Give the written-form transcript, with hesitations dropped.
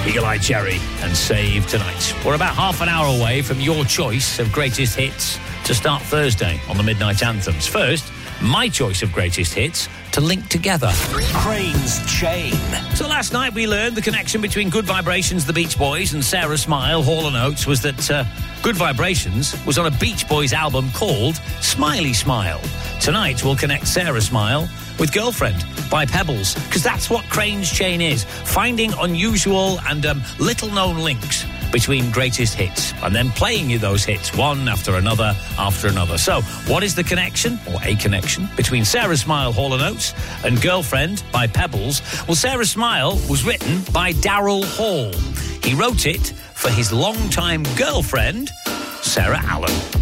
Eagle Eye Cherry and Save Tonight. We're about half an hour away from your choice of greatest hits to start Thursday on the Midnight Anthems. First, my choice of greatest hits to link together. Crane's Chain. So last night we learned the connection between Good Vibrations, the Beach Boys, and Sarah Smile, Hall & Oates, was that Good Vibrations was on a Beach Boys album called Smiley Smile. Tonight we'll connect Sarah Smile with Girlfriend by Pebbles, because that's what Crane's Chain is, finding unusual and little-known links between greatest hits and then playing you those hits one after another after another. So, what is the connection, or a connection, between Sarah Smile, Hall & Oates, and Girlfriend by Pebbles? Well, Sarah Smile was written by Daryl Hall. He wrote it for his longtime girlfriend, Sarah Allen.